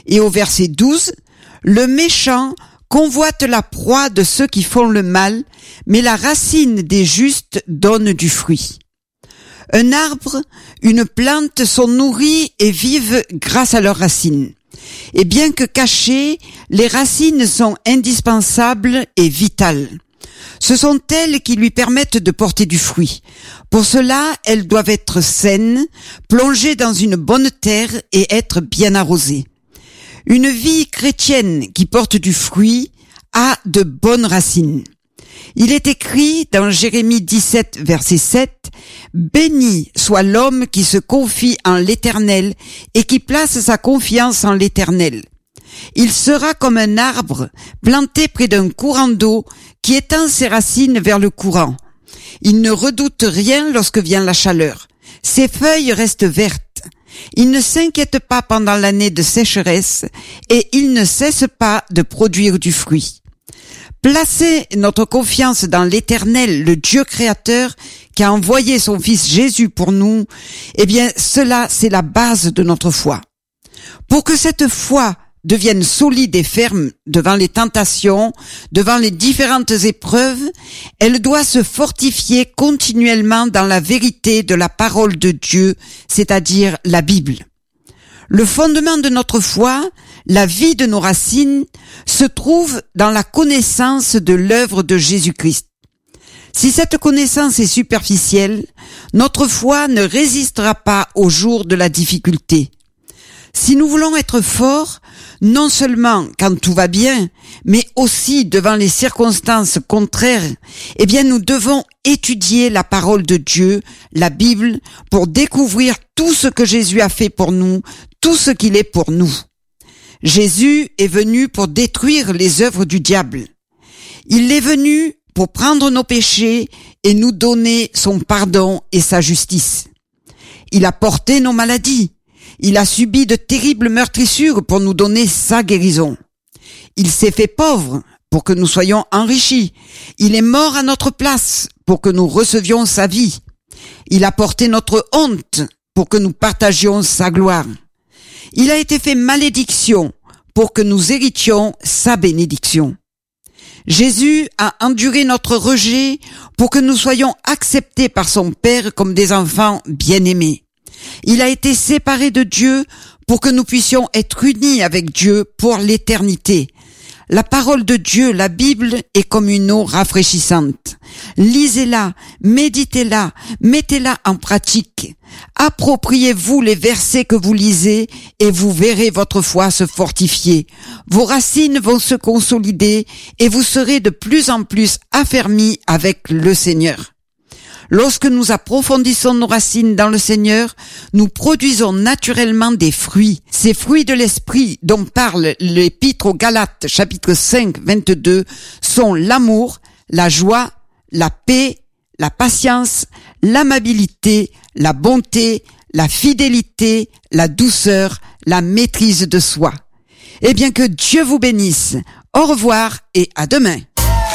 Et au verset 12, le méchant convoite la proie de ceux qui font le mal, mais la racine des justes donne du fruit. Un arbre, une plante sont nourris et vivent grâce à leurs racines. Et bien que cachées, les racines sont indispensables et vitales. Ce sont elles qui lui permettent de porter du fruit. Pour cela, elles doivent être saines, plongées dans une bonne terre et être bien arrosées. Une vie chrétienne qui porte du fruit a de bonnes racines. Il est écrit dans Jérémie 17, verset 7, « Béni soit l'homme qui se confie en l'Éternel et qui place sa confiance en l'Éternel. Il sera comme un arbre planté près d'un courant d'eau qui étend ses racines vers le courant. Il ne redoute rien lorsque vient la chaleur. Ses feuilles restent vertes. Il ne s'inquiète pas pendant l'année de sécheresse et il ne cesse pas de produire du fruit. » Placer notre confiance dans l'Éternel, le Dieu créateur, qui a envoyé son Fils Jésus pour nous, eh bien, cela, c'est la base de notre foi. Pour que cette foi devienne solide et ferme devant les tentations, devant les différentes épreuves, elle doit se fortifier continuellement dans la vérité de la parole de Dieu, c'est-à-dire la Bible. Le fondement de notre foi, la vie de nos racines, se trouve dans la connaissance de l'œuvre de Jésus-Christ. Si cette connaissance est superficielle, notre foi ne résistera pas au jour de la difficulté. Si nous voulons être forts, non seulement quand tout va bien, mais aussi devant les circonstances contraires, eh bien nous devons étudier la parole de Dieu, la Bible, pour découvrir tout ce que Jésus a fait pour nous, tout ce qu'il est pour nous. Jésus est venu pour détruire les œuvres du diable. Il est venu pour prendre nos péchés et nous donner son pardon et sa justice. Il a porté nos maladies. Il a subi de terribles meurtrissures pour nous donner sa guérison. Il s'est fait pauvre pour que nous soyons enrichis. Il est mort à notre place pour que nous recevions sa vie. Il a porté notre honte pour que nous partagions sa gloire. Il a été fait malédiction pour que nous héritions sa bénédiction. Jésus a enduré notre rejet pour que nous soyons acceptés par son Père comme des enfants bien-aimés. Il a été séparé de Dieu pour que nous puissions être unis avec Dieu pour l'éternité. La parole de Dieu, la Bible, est comme une eau rafraîchissante. Lisez-la, méditez-la, mettez-la en pratique. Appropriez-vous les versets que vous lisez et vous verrez votre foi se fortifier. Vos racines vont se consolider et vous serez de plus en plus affermis avec le Seigneur. Lorsque nous approfondissons nos racines dans le Seigneur, nous produisons naturellement des fruits. Ces fruits de l'esprit dont parle l'Épître aux Galates, chapitre 5, 22, sont l'amour, la joie, la paix, la patience, l'amabilité, la bonté, la fidélité, la douceur, la maîtrise de soi. Eh bien que Dieu vous bénisse. Au revoir et à demain.